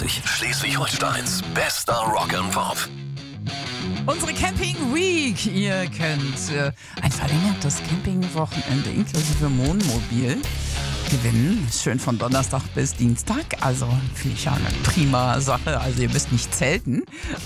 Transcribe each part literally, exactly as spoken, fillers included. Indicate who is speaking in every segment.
Speaker 1: einundzwanzig. Schleswig-Holsteins bester Rock'n'Pop.
Speaker 2: Unsere Camping Week. Ihr könnt äh, ein verlängertes Campingwochenende inklusive Wohnmobil gewinnen. Schön von Donnerstag bis Dienstag. Also finde ich ja eine prima Sache. Also ihr müsst nicht zelten.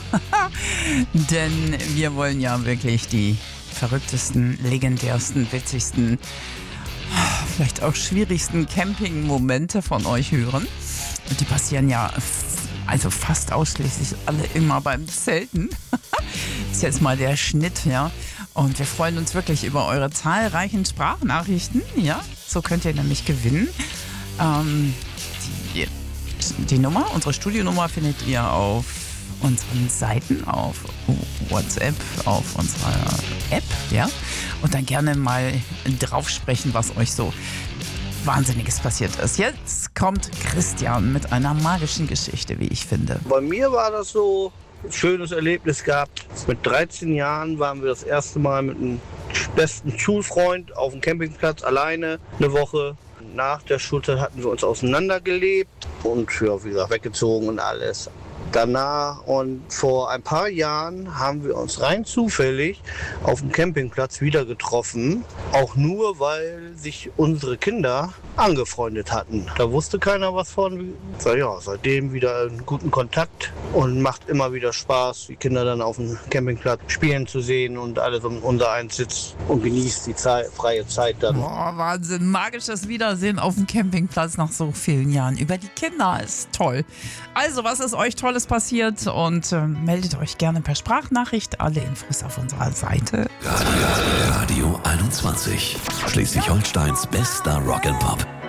Speaker 2: Denn wir wollen ja wirklich die verrücktesten, legendärsten, witzigsten, vielleicht auch schwierigsten Camping-Momente von euch hören. Und die passieren ja also fast ausschließlich alle immer beim Zelten. Ist jetzt mal der Schnitt, ja. Und wir freuen uns wirklich über eure zahlreichen Sprachnachrichten, ja. So könnt ihr nämlich gewinnen. Ähm, die, die Nummer, unsere Studionummer findet ihr auf unseren Seiten, auf WhatsApp, auf unserer App, ja. Und dann gerne mal drauf sprechen, was euch so Wahnsinniges passiert ist. Jetzt kommt Christian mit einer magischen Geschichte, wie ich finde.
Speaker 3: Bei mir war das so ein schönes Erlebnis gehabt. Mit dreizehn Jahren waren wir das erste Mal mit einem besten Schulfreund auf dem Campingplatz alleine eine Woche. Nach der Schulzeit hatten wir uns auseinandergelebt und ja, wie gesagt, weggezogen und alles. Danach und vor ein paar Jahren haben wir uns rein zufällig auf dem Campingplatz wieder getroffen. Auch nur, weil sich unsere Kinder angefreundet hatten. Da wusste keiner was von. Ja, seitdem wieder einen guten Kontakt und macht immer wieder Spaß, die Kinder dann auf dem Campingplatz spielen zu sehen und alles um unser eins sitzt und genießt die Zeit, freie Zeit dann.
Speaker 2: Boah, Wahnsinn. Magisches Wiedersehen auf dem Campingplatz nach so vielen Jahren. Über die Kinder ist toll. Also, was ist euch Tolles passiert? Und äh, meldet euch gerne per Sprachnachricht. Alle Infos auf unserer Seite.
Speaker 1: Radio einundzwanzig. Schleswig-Holsteins bester Rock'n'Pop.